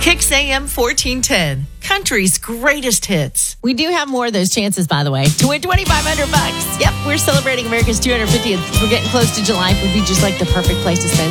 Kicks AM 1410, country's greatest hits. We do have more of those chances, by the way, to win $2,500. Yep, we're celebrating America's 250th. We're getting close to July. It would be just like the perfect place to spend